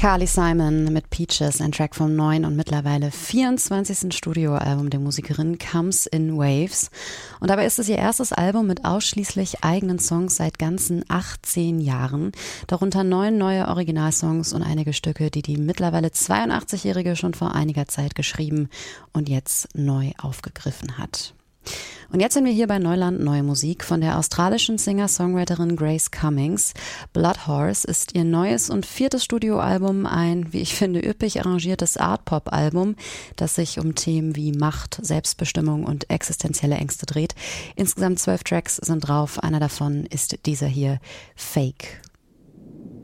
Carly Simon mit Peaches, ein Track vom neuen und mittlerweile 24. Studioalbum der Musikerin Comes in Waves. Und dabei ist es ihr erstes Album mit ausschließlich eigenen Songs seit ganzen 18 Jahren. Darunter 9 neue Originalsongs und einige Stücke, die die mittlerweile 82-Jährige schon vor einiger Zeit geschrieben und jetzt neu aufgegriffen hat. Und jetzt sind wir hier bei Neuland Neue Musik von der australischen Singer-Songwriterin Grace Cummings. Blood Horse ist ihr neues und 4. Studioalbum, ein, wie ich finde, üppig arrangiertes Art-Pop-Album, das sich um Themen wie Macht, Selbstbestimmung und existenzielle Ängste dreht. Insgesamt 12 Tracks sind drauf, einer davon ist dieser hier, Fake.